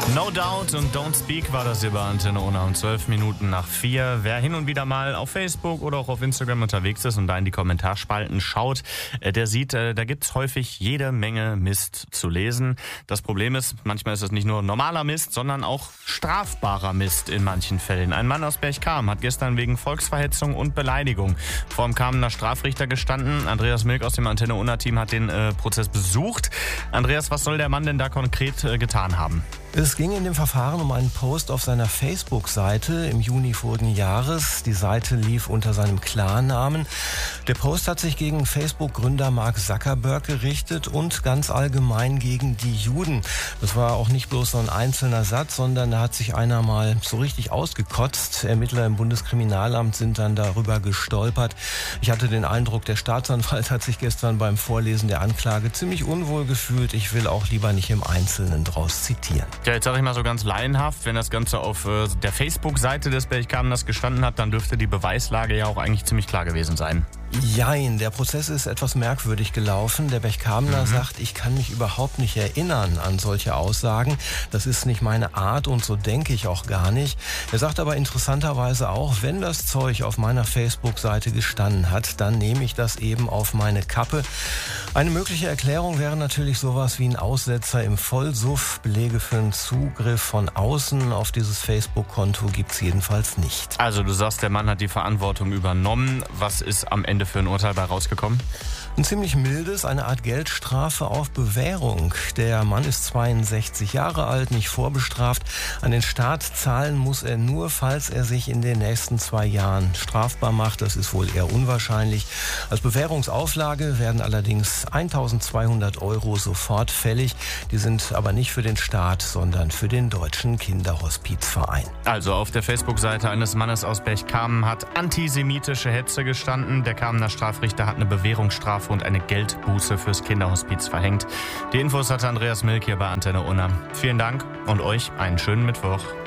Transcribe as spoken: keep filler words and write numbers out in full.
No Doubt und Don't Speak war das hier bei Antenne Unna um zwölf Minuten nach vier. Wer hin und wieder mal auf Facebook oder auch auf Instagram unterwegs ist und da in die Kommentarspalten schaut, der sieht, da gibt's häufig jede Menge Mist zu lesen. Das Problem ist, manchmal ist es nicht nur normaler Mist, sondern auch strafbarer Mist in manchen Fällen. Ein Mann aus Berchtesgaden hat gestern wegen Volksverhetzung und Beleidigung vor dem Kamener Strafrichter gestanden. Andreas Milk aus dem Antenne Unna-Team hat den äh, Prozess besucht. Andreas, was soll der Mann denn da konkret äh, getan haben? Es ging in dem Verfahren um einen Post auf seiner Facebook-Seite im Juni vorigen Jahres. Die Seite lief unter seinem Klarnamen. Der Post hat sich gegen Facebook-Gründer Mark Zuckerberg gerichtet und ganz allgemein gegen die Juden. Das war auch nicht bloß so ein einzelner Satz, sondern da hat sich einer mal so richtig ausgekotzt. Ermittler im Bundeskriminalamt sind dann darüber gestolpert. Ich hatte den Eindruck, der Staatsanwalt hat sich gestern beim Vorlesen der Anklage ziemlich unwohl gefühlt. Ich will auch lieber nicht im Einzelnen draus zitieren. Ja, jetzt sage ich mal so ganz laienhaft, wenn das Ganze auf äh, der Facebook-Seite des Berchtesgadeners gestanden hat, dann dürfte die Beweislage ja auch eigentlich ziemlich klar gewesen sein. Jein, der Prozess ist etwas merkwürdig gelaufen. Der Berchtesgadener mhm. sagt, ich kann mich überhaupt nicht erinnern an solche Aussagen. Das ist nicht meine Art und so denke ich auch gar nicht. Er sagt aber interessanterweise auch, wenn das Zeug auf meiner Facebook-Seite gestanden hat, dann nehme ich das eben auf meine Kappe. Eine mögliche Erklärung wäre natürlich sowas wie ein Aussetzer im Vollsuff. Belege für einen Zugriff von außen auf dieses Facebook-Konto gibt's jedenfalls nicht. Also du sagst, der Mann hat die Verantwortung übernommen. Was ist am Ende für ein Urteil bei rausgekommen? Ein ziemlich mildes, eine Art Geldstrafe auf Bewährung. Der Mann ist zweiundsechzig Jahre alt, nicht vorbestraft. An den Staat zahlen muss er nur, falls er sich in den nächsten zwei Jahren strafbar macht. Das ist wohl eher unwahrscheinlich. Als Bewährungsauflage werden allerdings eintausendzweihundert Euro sofort fällig. Die sind aber nicht für den Staat, sondern für den Deutschen Kinderhospizverein. Also auf der Facebook-Seite eines Mannes aus Berchtesgaden hat antisemitische Hetze gestanden. Der Kamener Strafrichter hat eine Bewährungsstrafe und eine Geldbuße fürs Kinderhospiz verhängt. Die Infos hatte Andreas Milk hier bei Antenne Unna. Vielen Dank und euch einen schönen Mittwoch.